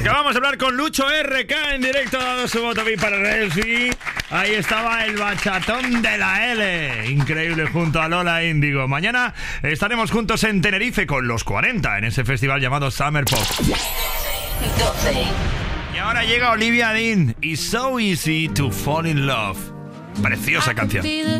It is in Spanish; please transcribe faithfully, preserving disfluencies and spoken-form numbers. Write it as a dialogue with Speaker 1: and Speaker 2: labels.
Speaker 1: Acabamos de hablar con Lucho R K en directo, ha dado su voto B para Resby. Ahí estaba el bachatón de la L, increíble, junto a Lola Índigo. Mañana estaremos juntos en Tenerife con los cuarenta, en ese festival llamado Summer Pop.
Speaker 2: doce.
Speaker 1: Y ahora llega Olivia Dean y So Easy to Fall in Love. Preciosa canción.